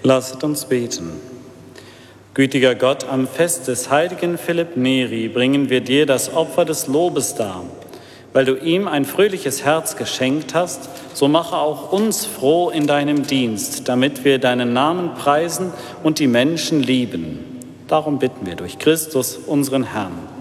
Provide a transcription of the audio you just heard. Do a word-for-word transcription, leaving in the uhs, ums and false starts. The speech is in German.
Lasset uns beten. Gütiger Gott, am Fest des heiligen Philipp Neri bringen wir dir das Opfer des Lobes dar. Weil du ihm ein fröhliches Herz geschenkt hast, so mache auch uns froh in deinem Dienst, damit wir deinen Namen preisen und die Menschen lieben. Darum bitten wir durch Christus, unseren Herrn.